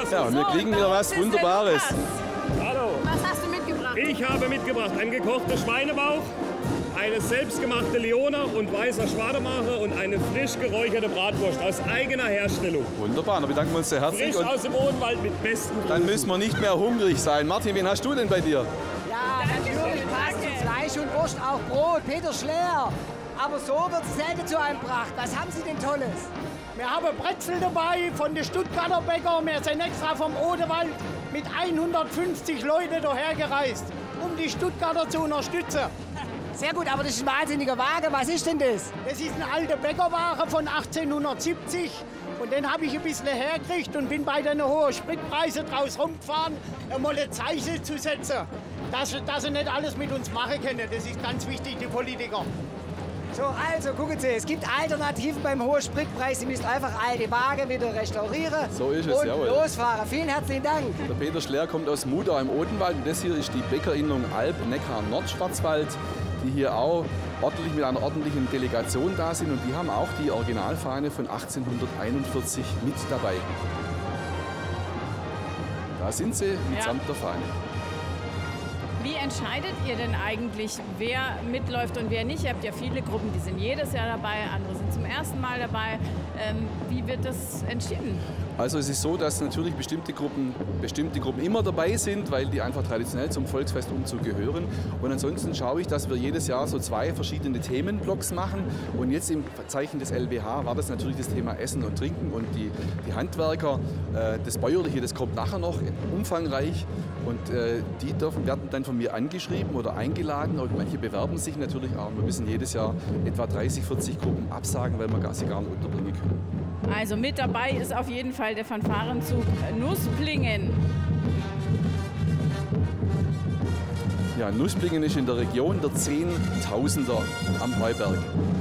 Ja, und wir kriegen wieder was Wunderbares. Hallo. Was hast du mitgebracht? Ich habe mitgebracht einen gekochten Schweinebauch, eine selbstgemachte Leona und weißer Schwademacher und eine frisch geräucherte Bratwurst aus eigener Herstellung. Wunderbar, dann bedanken wir uns sehr herzlich. Frisch Und aus dem Odenwald mit besten dann Grüßen. müssen wir nicht mehr hungrig sein. Martin, wen hast du denn bei dir? Ja, natürlich passt zu Fleisch und Wurst auch Brot. Peter Schleer. Aber so wird es selten zu einem Pracht. Was haben Sie denn Tolles? Wir haben Brezel dabei von den Stuttgarter Bäcker. Wir sind extra vom Odenwald mit 150 Leuten daher gereist, um die Stuttgarter zu unterstützen. Sehr gut, aber das ist ein wahnsinniger Wagen. Was ist denn das? Das ist eine alte Bäckerware von 1870. Und den habe ich ein bisschen hergekriegt und bin bei den hohen Spritpreisen draus rumgefahren, mal ein Zeichen zu setzen. Dass sie nicht alles mit uns machen können. Das ist ganz wichtig, die Politiker. So, also gucken Sie, es gibt Alternativen beim hohen Spritpreis. Sie müssen einfach alte Wagen wieder restaurieren So ist es, und jawohl. losfahren. Vielen herzlichen Dank. Der Peter Schleer kommt aus Mudau im Odenwald und das hier ist die Bäckerinnung Alb-Neckar-Nordschwarzwald, die hier auch ordentlich mit einer ordentlichen Delegation da sind und die haben auch die Originalfahne von 1841 mit dabei. Da sind sie mitsamt der Fahne. Wie entscheidet ihr denn eigentlich, wer mitläuft und wer nicht? Ihr habt ja viele Gruppen, die sind jedes Jahr dabei, andere sind zum ersten Mal dabei. Wie wird das entschieden? Also es ist so, dass natürlich bestimmte Gruppen immer dabei sind, weil die einfach traditionell zum Volksfestumzug gehören. Und ansonsten schaue ich, dass wir jedes Jahr so 2 verschiedene Themenblocks machen. Und jetzt im Zeichen des LBH war das natürlich das Thema Essen und Trinken. Und die Handwerker, das Bäuerliche, das kommt nachher noch umfangreich. Und die werden dann von mir angeschrieben oder eingeladen. Und manche bewerben sich natürlich auch. Wir müssen jedes Jahr etwa 30, 40 Gruppen absagen, weil wir sie gar nicht unterbringen können. Also mit dabei ist auf jeden Fall der Fanfarenzug Nußblingen. Ja, Nußblingen ist in der Region der Zehntausender am Heuberg.